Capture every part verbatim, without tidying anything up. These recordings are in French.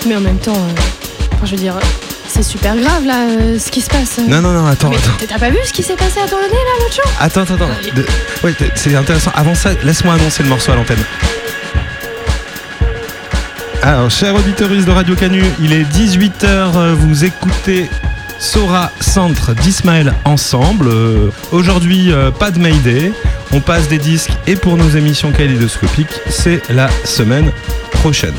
Mais en même temps, euh, enfin, je veux dire, c'est super grave là, euh, ce qui se passe. Non, non, non, attends, mais attends. T'as pas vu ce qui s'est passé à ton nez là l'autre jour? Attends, attends, attends. Euh, De... Ouais, c'est intéressant. Avant ça, laisse-moi annoncer le morceau à l'antenne. Alors, chers auditeurs de Radio Canu, il est dix-huit heures, vous écoutez Sora Centre d'Ismaël ensemble. Euh, aujourd'hui, euh, pas de Mayday, on passe des disques et pour nos émissions kaléidoscopiques, c'est la semaine prochaine.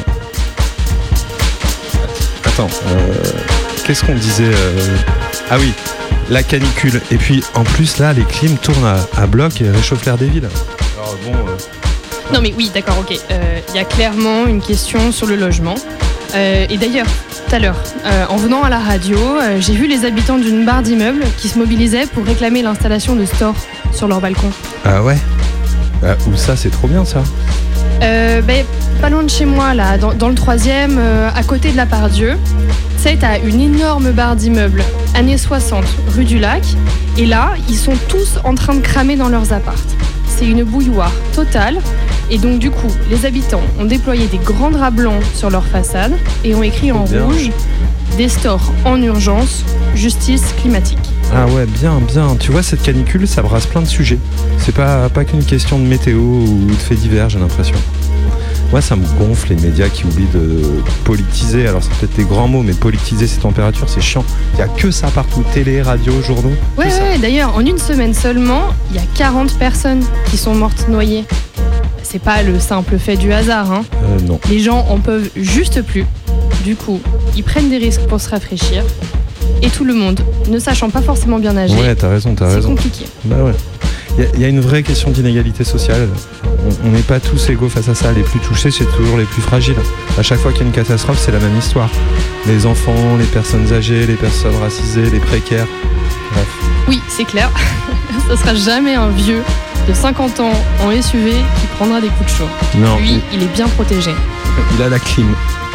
Attends, euh, qu'est-ce qu'on disait euh... Ah oui, la canicule. Et puis en plus là, les clims tournent à, à bloc et réchauffent l'air des villes. Alors bon... Euh... Non mais oui, d'accord, ok. Il euh, y a clairement une question sur le logement. Euh, et d'ailleurs, tout à l'heure, euh, en venant à la radio, euh, j'ai vu les habitants d'une barre d'immeubles qui se mobilisaient pour réclamer l'installation de stores sur leur balcon. Ah ouais bah, où ça, c'est trop bien ça. Euh, bah, pas loin de chez moi, là, dans, dans le troisième, euh, à côté de la Part-Dieu. Tu sais, t'as une énorme barre d'immeubles, années soixante, rue du Lac. Et là, ils sont tous en train de cramer dans leurs appartes. C'est une bouilloire totale. Et donc du coup, les habitants ont déployé des grands draps blancs sur leur façade et ont écrit en bien. rouge « Des stores en urgence, justice climatique ». Ah ouais, bien, bien. Tu vois, cette canicule, ça brasse plein de sujets. C'est pas, pas qu'une question de météo ou de faits divers, j'ai l'impression. Moi, ça me gonfle les médias qui oublient de politiser. Alors, c'est peut-être des grands mots, mais politiser ces températures, c'est chiant. Il n'y a que ça partout, télé, radio, journaux. Ouais, ouais, d'ailleurs, en une semaine seulement, il y a quarante personnes qui sont mortes noyées. C'est pas le simple fait du hasard, hein. Euh, non. Les gens en peuvent juste plus. Du coup, ils prennent des risques pour se rafraîchir. Et tout le monde, ne sachant pas forcément bien nager, ouais, t'as raison, t'as c'est raison. compliqué. Bah ouais. Il y, y a une vraie question d'inégalité sociale. On n'est pas tous égaux face à ça. Les plus touchés, c'est toujours les plus fragiles. À chaque fois qu'il y a une catastrophe, c'est la même histoire. Les enfants, les personnes âgées, les personnes racisées, les précaires. Bref. Oui, c'est clair. Ça sera jamais un vieux de cinquante ans en S U V qui prendra des coups de chaud. Non. Lui, il est bien protégé. Il a la clim.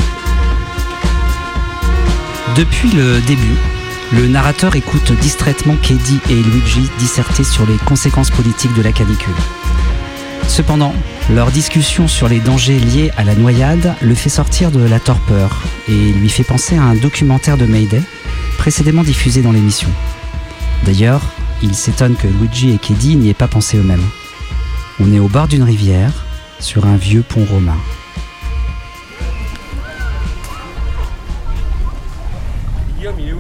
Depuis le début, le narrateur écoute distraitement Kedi et Luigi disserter sur les conséquences politiques de la canicule. Cependant, leur discussion sur les dangers liés à la noyade le fait sortir de la torpeur et lui fait penser à un documentaire de Mayday précédemment diffusé dans l'émission. D'ailleurs, il s'étonne que Luigi et Kedi n'y aient pas pensé eux-mêmes. On est au bord d'une rivière, sur un vieux pont romain. Guillaume, il est où?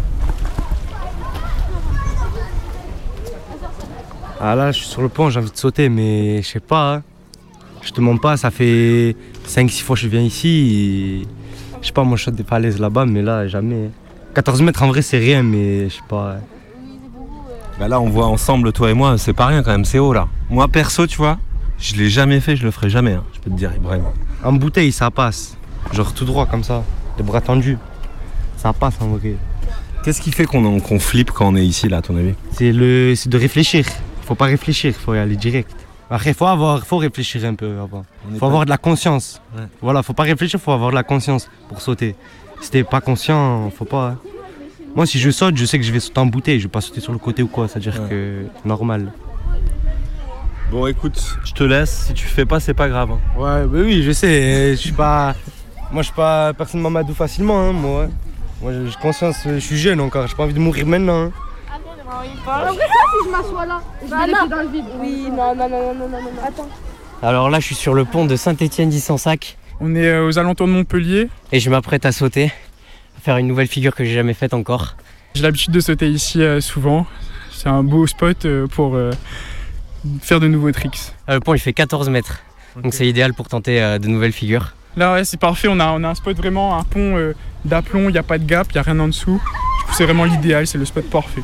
Ah là, je suis sur le pont, j'ai envie de sauter, mais je sais pas. Hein. Je te mens pas, ça fait cinq six fois que je viens ici. Et... Je sais pas, moi je saute des falaises là-bas, mais là, jamais. quatorze mètres en vrai, c'est rien, mais je sais pas. Hein. Bah là, on voit ensemble, toi et moi, c'est pas rien quand même, c'est haut là. Moi, perso, tu vois, je l'ai jamais fait, je le ferai jamais, hein, je peux te dire, Ibrahim. En bouteille, ça passe. Genre tout droit comme ça, les bras tendus. Ça passe en vrai. Qu'est-ce qui fait qu'on qu'on flippe quand on est ici, là, à ton avis? C'est le, c'est de réfléchir. Faut pas réfléchir, faut y aller direct. Après, faut avoir, faut réfléchir un peu avant. Faut pas... avoir de la conscience. Ouais. Voilà, faut pas réfléchir, faut avoir de la conscience pour sauter. Si t'es pas conscient, faut pas. Hein. Moi, si je saute, je sais que je vais sauter en bouteille, je vais pas sauter sur le côté ou quoi, c'est-à-dire ouais. que normal. Bon, écoute, je te laisse. Si tu fais pas, c'est pas grave. Hein. Ouais, bah oui, je sais. Je suis pas, moi, je suis pas personne m'amadou facilement, hein, moi. Ouais. Moi, j'ai conscience, je suis jeune encore, j'ai pas envie de mourir maintenant. Hein. Alors, si je m'assois là, je vais les pieds dans le vide. Oui, non, non, non, non, non, non, non, attends. Alors là, je suis sur le pont de Saint-Étienne-d'Issensac. On est aux alentours de Montpellier. Et je m'apprête à sauter, à faire une nouvelle figure que j'ai jamais faite encore. J'ai l'habitude de sauter ici euh, souvent. C'est un beau spot euh, pour euh, faire de nouveaux tricks. Euh, le pont, il fait quatorze mètres, okay. Donc c'est idéal pour tenter euh, de nouvelles figures. Là, ouais, c'est parfait. On a, on a un spot vraiment, un pont euh, d'aplomb, il n'y a pas de gap, il n'y a rien en dessous. Du coup, c'est vraiment l'idéal, c'est le spot parfait.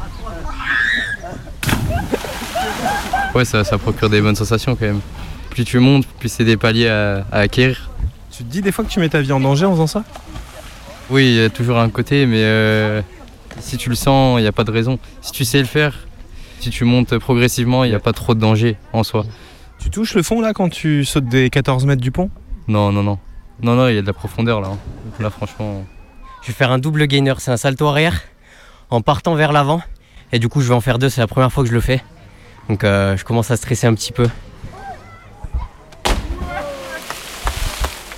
Ouais, ça, ça procure des bonnes sensations quand même. Plus tu montes, plus c'est des paliers à, à acquérir. Tu te dis des fois que tu mets ta vie en danger en faisant ça? Oui, il y a toujours un côté, mais euh, si tu le sens, il n'y a pas de raison. Si tu sais le faire, si tu montes progressivement, il n'y a pas trop de danger en soi. Tu touches le fond là quand tu sautes des quatorze mètres du pont? Non, non, non. Non, non, il y a de la profondeur là. Là, franchement... Je vais faire un double gainer, c'est un salto arrière en partant vers l'avant. Et du coup, je vais en faire deux, c'est la première fois que je le fais. Donc euh, je commence à stresser un petit peu.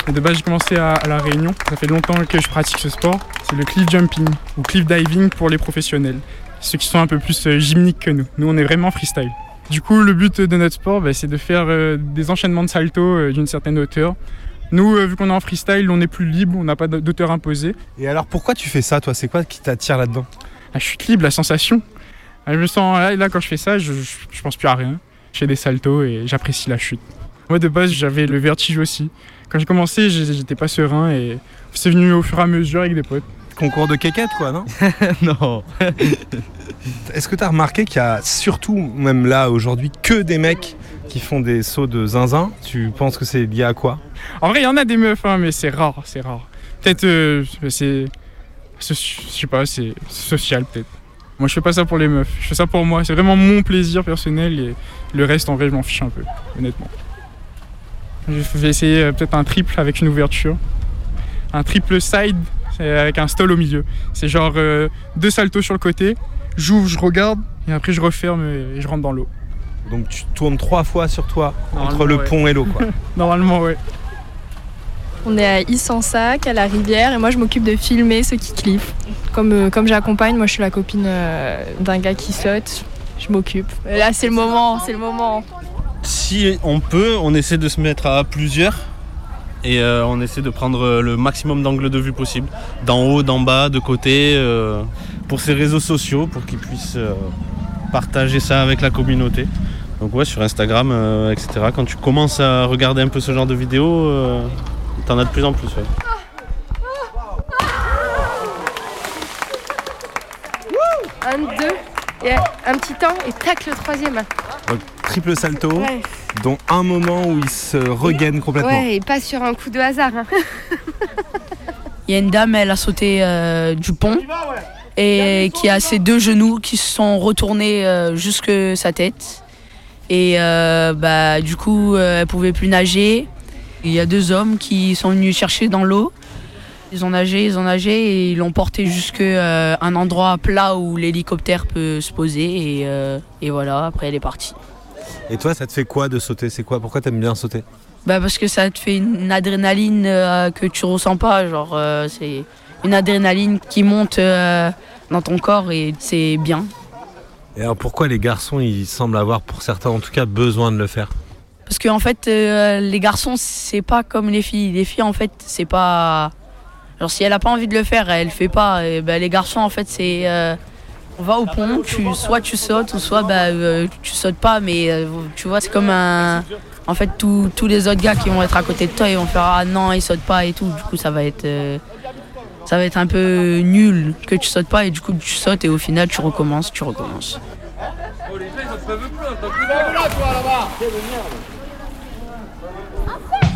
Et de base, j'ai commencé à, à La Réunion. Ça fait longtemps que je pratique ce sport. C'est le cliff jumping ou cliff diving pour les professionnels. Ceux qui sont un peu plus euh, gymniques que nous. Nous, on est vraiment freestyle. Du coup, le but de notre sport, bah, c'est de faire euh, des enchaînements de salto euh, d'une certaine hauteur. Nous, euh, vu qu'on est en freestyle, on est plus libre, on n'a pas d'auteur imposée. Et alors, pourquoi tu fais ça, toi? C'est quoi qui t'attire là-dedans? La chute libre, la sensation. Je me sens, là, là quand je fais ça, je, je, je pense plus à rien. Je fais des saltos et j'apprécie la chute. Moi, de base, j'avais le vertige aussi. Quand j'ai commencé, j'étais pas serein et c'est venu au fur et à mesure avec des potes. Concours de quéquette, quoi, non? Non. Est-ce que tu as remarqué qu'il y a surtout, même là, aujourd'hui, que des mecs qui font des sauts de zinzin? Tu penses que c'est lié à quoi? En vrai, il y en a des meufs, hein, mais c'est rare, c'est rare. Peut-être, euh, c'est... Je sais pas, c'est social, peut-être. Moi, je fais pas ça pour les meufs, je fais ça pour moi. C'est vraiment mon plaisir personnel et le reste, en vrai, je m'en fiche un peu, honnêtement. Je vais essayer euh, peut-être un triple avec une ouverture. Un triple side avec un stall au milieu. C'est genre euh, deux saltos sur le côté, j'ouvre, je regarde et après je referme et je rentre dans l'eau. Donc tu tournes trois fois sur toi entre le ouais. pont et l'eau, quoi. Normalement, ouais. On est à Issansac, à la rivière, et moi je m'occupe de filmer ceux qui cliffent. Comme, euh, comme j'accompagne, moi je suis la copine euh, d'un gars qui saute, je m'occupe. Et là c'est le moment, c'est le moment. Si on peut, on essaie de se mettre à plusieurs et euh, on essaie de prendre le maximum d'angles de vue possible, d'en haut, d'en bas, de côté, euh, pour ces réseaux sociaux, pour qu'ils puissent euh, partager ça avec la communauté. Donc ouais, sur Instagram, euh, et cetera. Quand tu commences à regarder un peu ce genre de vidéos, euh, t'en as de plus en plus. Ouais. Un, deux, et un petit temps, et tac, le troisième. Donc, triple salto, Ouais. dont un moment où il se regaine complètement. Ouais, et pas sur un coup de hasard. Hein. Il y a une dame, elle a sauté euh, du pont et qui a ses deux genoux qui se sont retournés euh, jusque sa tête. Et euh, bah, du coup, euh, elle pouvait plus nager. Il y a deux hommes qui sont venus chercher dans l'eau. Ils ont nagé, ils ont nagé et ils l'ont porté jusqu'à euh, un endroit plat où l'hélicoptère peut se poser. Et, euh, et voilà, après elle est partie. Et toi, ça te fait quoi de sauter? C'est quoi? Pourquoi t'aimes bien sauter? Bah parce que ça te fait une adrénaline euh, que tu ressens pas. Genre, euh, c'est une adrénaline qui monte euh, dans ton corps et c'est bien. Et alors pourquoi les garçons, ils semblent avoir, pour certains en tout cas, besoin de le faire? Parce qu'en fait, euh, les garçons, c'est pas comme les filles. Les filles, en fait, c'est pas... Genre, si elle a pas envie de le faire, elle le fait pas. Et ben, les garçons, en fait, c'est... Euh, on va au pont, tu, soit tu sautes, ou soit bah, euh, tu sautes pas. Mais euh, tu vois, c'est comme un... En fait, tous les autres gars qui vont être à côté de toi, ils vont faire « Ah non, ils sautent pas » et tout. Du coup, ça va être... Euh, ça va être un peu nul que tu sautes pas. Et du coup, tu sautes et au final, tu recommences, tu recommences. Oh, les gens, ils se peuvent plus, t'as plus là, toi, là-bas.